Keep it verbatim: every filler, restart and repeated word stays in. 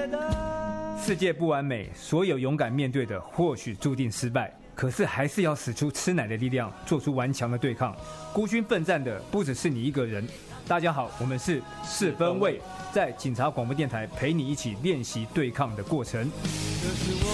世界不完美，所有勇敢面对的或许注定失败，可是还是要使出吃奶的力量，做出顽强的对抗。孤军奋战的不只是你一个人。大家好，我们是四分卫，在警察广播电台陪你一起练习对抗的过程。